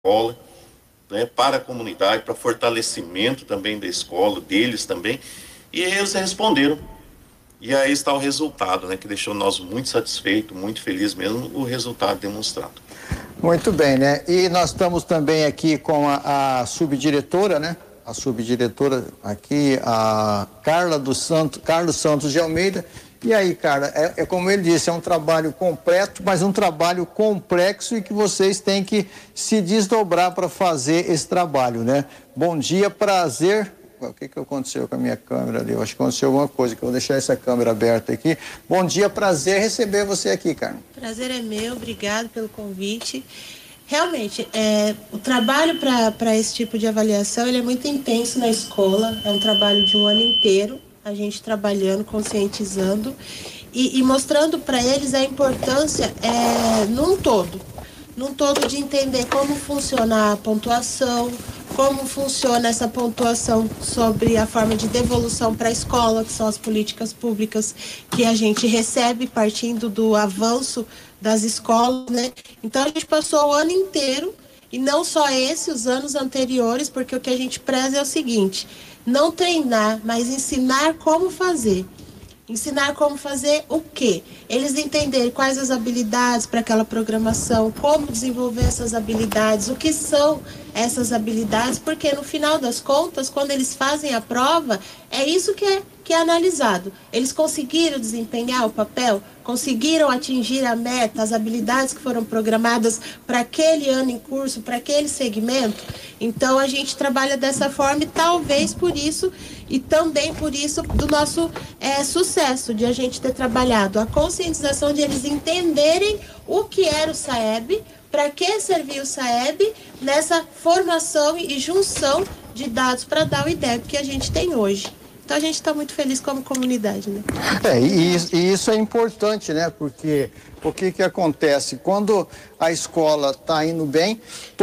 escola, né, para a comunidade, para fortalecimento também da escola, deles também, e eles responderam. E aí está o resultado, né, que deixou nós muito satisfeitos, muito felizes mesmo, o resultado demonstrado. Muito bem, né? E nós estamos também aqui com a subdiretora, né? A subdiretora aqui, a Carlos Santos de Almeida. E aí, Carla, como ele disse, é um trabalho completo, mas um trabalho complexo e que vocês têm que se desdobrar para fazer esse trabalho, né? Bom dia, prazer. O que aconteceu com a minha câmera ali? Eu acho que aconteceu alguma coisa, que eu vou deixar essa câmera aberta aqui. Bom dia, prazer receber você aqui, Carla. Prazer é meu, obrigado pelo convite. Realmente, o trabalho para esse tipo de avaliação, ele é muito intenso na escola, é um trabalho de um ano inteiro, a gente trabalhando, conscientizando e mostrando para eles a importância num todo de entender como funciona a pontuação, como funciona essa pontuação sobre a forma de devolução para a escola, que são as políticas públicas que a gente recebe partindo do avanço das escolas, né? Então a gente passou o ano inteiro, e não só os anos anteriores, porque o que a gente preza é o seguinte: não treinar, mas ensinar como fazer. Ensinar como fazer o quê? Eles entenderem quais as habilidades para aquela programação, como desenvolver essas habilidades, o que são essas habilidades, porque no final das contas, quando eles fazem a prova, é isso que é analisado. Eles conseguiram desempenhar o papel? Conseguiram atingir a meta, as habilidades que foram programadas para aquele ano em curso, para aquele segmento? Então, a gente trabalha dessa forma e talvez por isso, e também por isso, do nosso sucesso de a gente ter trabalhado a conscientização de eles entenderem o que era o SAEB, para que servia o SAEB nessa formação e junção de dados para dar o IDEB que a gente tem hoje. Então a gente está muito feliz como comunidade, né? E isso é importante, né? Porque o que acontece? Quando a escola está indo bem,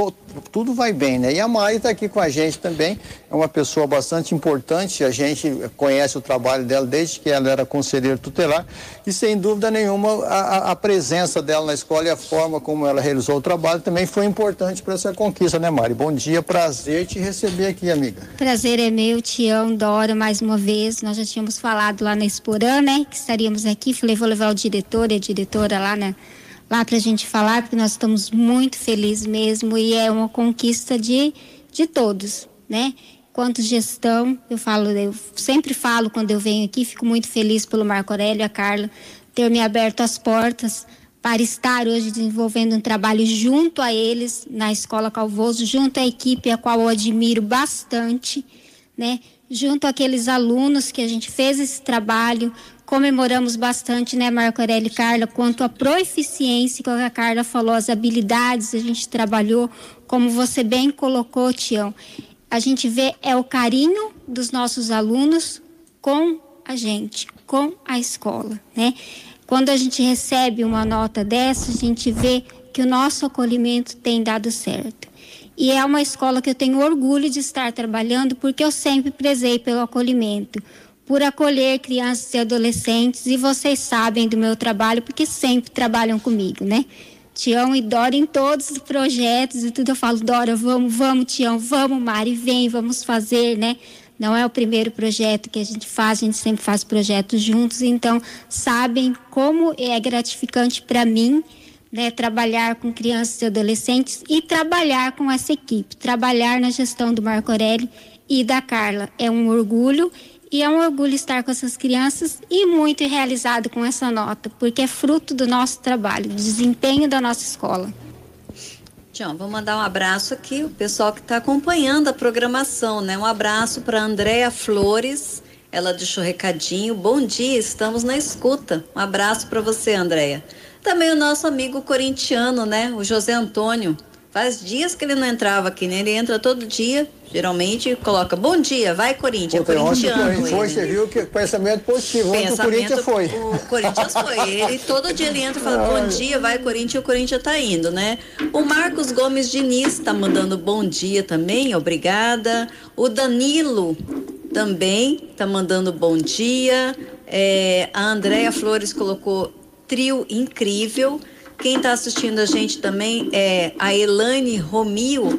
tudo vai bem, né? E a Mari está aqui com a gente também, é uma pessoa bastante importante, a gente conhece o trabalho dela desde que ela era conselheira tutelar, e sem dúvida nenhuma a presença dela na escola e a forma como ela realizou o trabalho também foi importante para essa conquista, né, Mari? Bom dia, prazer te receber aqui, amiga. Prazer é meu, Tião, Dora, mais uma vez, nós já tínhamos falado lá na Esporã, né, que estaríamos aqui, falei, vou levar o diretor e a diretora lá, né, lá pra gente falar, porque nós estamos muito felizes mesmo e é uma conquista de todos, né? Quanto gestão, eu sempre falo quando eu venho aqui, fico muito feliz pelo Marco Aurélio e a Carla ter me aberto as portas para estar hoje desenvolvendo um trabalho junto a eles na Escola Calvoso, junto à equipe a qual eu admiro bastante, né? Junto àqueles alunos que a gente fez esse trabalho, comemoramos bastante, né, Marco Aurélio e Carla, quanto à proficiência, que a Carla falou, as habilidades, a gente trabalhou, como você bem colocou, Tião. A gente vê o carinho dos nossos alunos com a gente, com a escola, né? Quando a gente recebe uma nota dessa, a gente vê que o nosso acolhimento tem dado certo. E é uma escola que eu tenho orgulho de estar trabalhando, porque eu sempre prezei pelo acolhimento, por acolher crianças e adolescentes, e vocês sabem do meu trabalho, porque sempre trabalham comigo, né? Tião e Dora em todos os projetos e tudo, eu falo, Dora, vamos, Tião, vamos, Mari, vem, vamos fazer, né? Não é o primeiro projeto que a gente gente sempre faz projetos juntos, então sabem como é gratificante para mim, né, trabalhar com crianças e adolescentes e trabalhar com essa equipe, trabalhar na gestão do Marco Aurélio e da Carla. É um orgulho, e é um orgulho estar com essas crianças e muito realizado com essa nota, porque é fruto do nosso trabalho, do desempenho da nossa escola. Tião, vou mandar um abraço aqui, o pessoal que está acompanhando a programação, né? Um abraço para a Andréa Flores, ela deixou recadinho, bom dia, estamos na escuta. Um abraço para você, Andréa. Também o nosso amigo corintiano, né? O José Antônio. Faz dias que ele não entrava aqui, né? Ele entra todo dia, geralmente coloca, bom dia, vai Corinthians, corintiano. Você viu que pensamento positivo, ontem o Corinthians foi. O Corinthians foi, ele todo dia ele entra e fala, bom dia, vai Corinthians, e o Corinthians tá indo, né? O Marcos Gomes Diniz tá mandando bom dia também, obrigada. O Danilo também tá mandando bom dia. A Andréa Flores colocou trio incrível. Quem está assistindo a gente também é a Elaine Romio,